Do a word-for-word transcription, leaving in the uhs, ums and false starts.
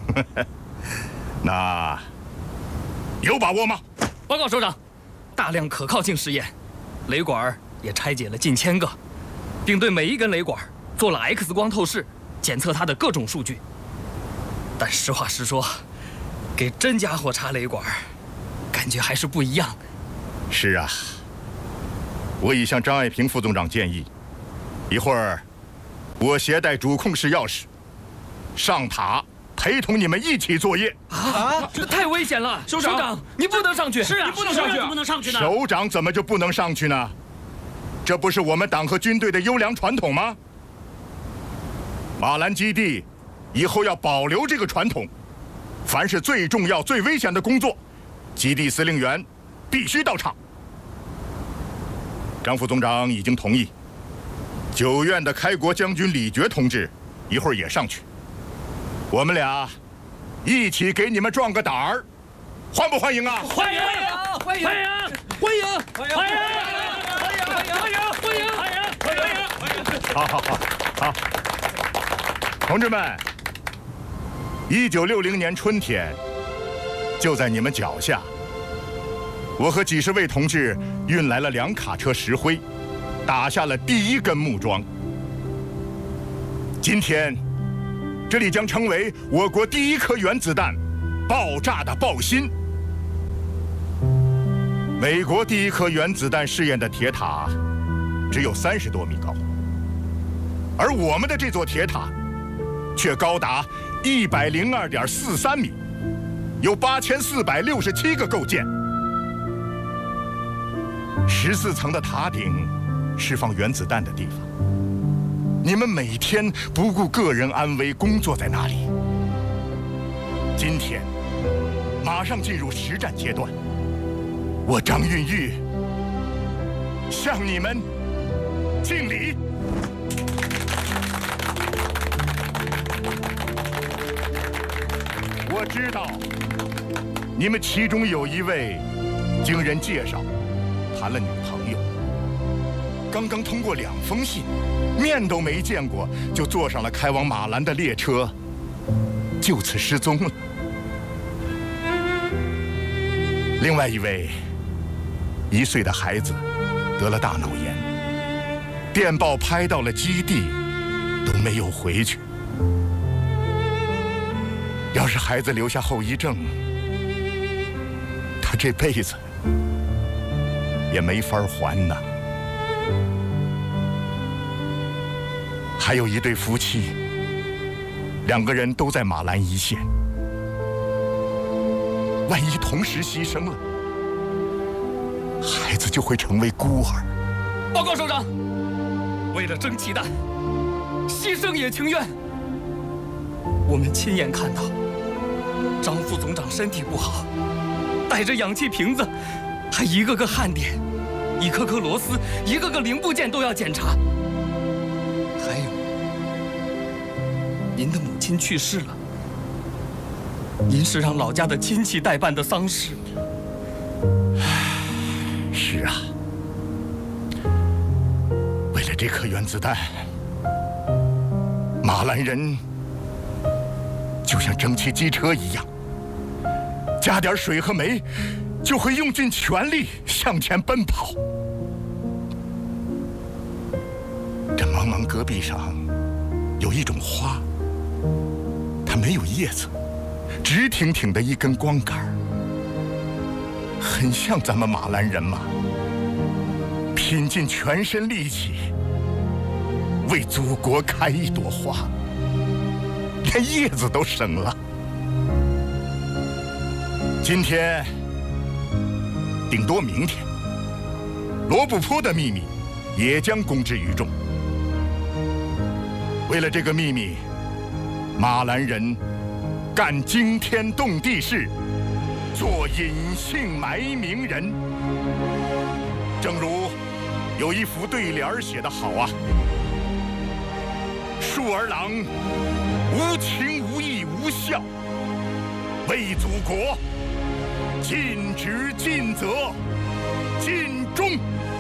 那有把握吗？ 报告首长，大量可靠性实验，雷管也拆解了近千个，并对每一根雷管做了 X 光透视，检测它的各种数据。但实话实说，给真家伙插雷管，感觉还是不一样。 是啊，我已向张爱萍副总长建议，一会儿我携带主控室钥匙上塔，陪同你们一起作业。 啊，这太危险了！首长，首长，你不能上去。 是啊， 你不能上去， 怎么能上去呢？ 首长怎么就不能上去呢？这不是我们党和军队的优良传统吗？马兰基地以后要保留这个传统，凡是最重要、最危险的工作，基地司令员必须到场。张副总长已经同意，九院的开国将军李觉同志一会儿也上去，我们俩一起给你们壮个胆儿，欢不欢迎啊？ 欢迎，欢迎，欢迎， 欢迎， 欢迎，欢迎，欢迎，欢迎，欢迎，欢迎，欢迎！ 好好好好，同志们，一九六零年春天，就在你们脚下，我和几十位同志运来了两卡车石灰，打下了第一根木桩。今天，这里将成为我国第一颗原子弹爆炸的爆心。美国第一颗原子弹试验的铁塔只有三十多米高，而我们的这座铁塔却高达一百零二点四三米，有八千四百六十七个构件。十四层的塔顶释放原子弹的地方，你们每天不顾个人安危工作在那里。今天马上进入实战阶段，我张运玉向你们敬礼。我知道你们其中有一位经人介绍谈了女朋友，刚刚通过两封信，面都没见过就坐上了开往马兰的列车，就此失踪了。另外一位一岁的孩子得了大脑炎，电报拍到了基地，都没有回去。要是孩子留下后遗症，他这辈子也没法还呢。还有一对夫妻，两个人都在马兰一线，万一同时牺牲了，孩子就会成为孤儿。 报告首长，为了争气弹，牺牲也情愿。我们亲眼看到张副总长身体不好，带着氧气瓶子，还一个个焊点，一颗颗螺丝，一个个零部件都要检查。还有，您的母亲去世了，您是让老家的亲戚代办的丧事。 是啊，为了这颗原子弹，马兰人就像蒸汽机车一样，加点水和煤，就会用尽全力向前奔跑。这茫茫戈壁上有一种花，它没有叶子，直挺挺的一根光杆，很像咱们马兰人马，拼尽全身力气为祖国开一朵花，连叶子都省了。今天，顶多明天，罗布泊的秘密也将公之于众。为了这个秘密，马兰人干惊天动地事，做隐姓埋名人。正如有一副对联写得好啊：树儿郎无情无义无孝，为祖国尽职尽责尽忠。